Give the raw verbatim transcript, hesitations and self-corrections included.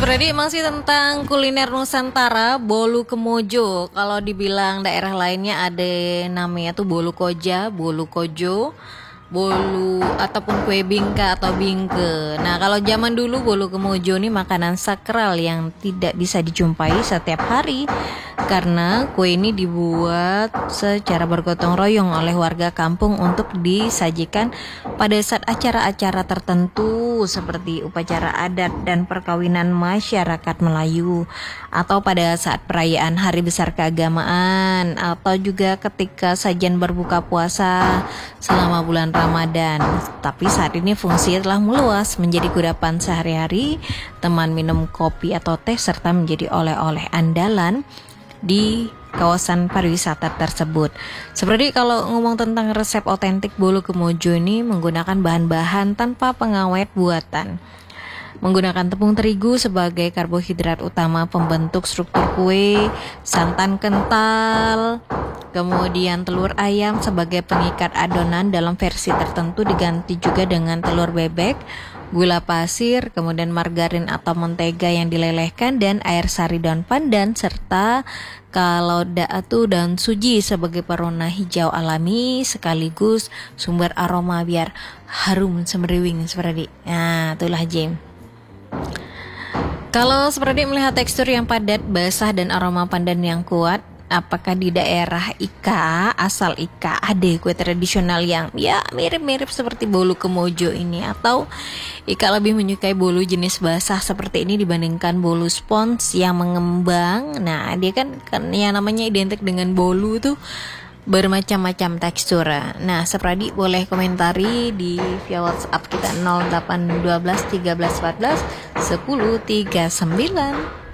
Seperti masih tentang kuliner Nusantara, bolu kemojo. Kalau dibilang daerah lainnya ada namanya tuh bolu koja, bolu kojo, bolu ataupun kue bingka atau bingke. Nah, kalau zaman dulu bolu kemojo ini makanan sakral yang tidak bisa dijumpai setiap hari karena kue ini dibuat secara bergotong royong oleh warga kampung untuk disajikan pada saat acara-acara tertentu seperti upacara adat dan perkawinan masyarakat Melayu, atau pada saat perayaan hari besar keagamaan, atau juga ketika sajian berbuka puasa selama bulan Ramadan. Tapi saat ini fungsinya telah meluas menjadi kudapan sehari-hari, teman minum kopi atau teh, serta menjadi oleh-oleh andalan di kawasan pariwisata tersebut. Seperti kalau ngomong tentang resep otentik bolu kemojo ini menggunakan bahan-bahan tanpa pengawet buatan. Menggunakan tepung terigu sebagai karbohidrat utama pembentuk struktur kue, santan kental, kemudian telur ayam sebagai pengikat adonan dalam versi tertentu diganti juga dengan telur bebek, gula pasir, kemudian margarin atau mentega yang dilelehkan, dan air sari daun pandan, serta kalau daatu daun suji sebagai perona hijau alami sekaligus sumber aroma biar harum semeriwing seperti. Nah, itulah Jim. Kalau seperti melihat tekstur yang padat, basah, dan aroma pandan yang kuat, apakah di daerah Ika, asal Ika, ada kue tradisional yang ya mirip-mirip seperti bolu kemojo ini, atau Ika lebih menyukai bolu jenis basah seperti ini dibandingkan bolu spons yang mengembang? Nah, dia kan, kan yang namanya identik dengan bolu tuh bermacam-macam tekstur. Nah, Sepradi boleh komentari di via WhatsApp kita nol delapan satu dua tiga empat empat satu nol tiga sembilan.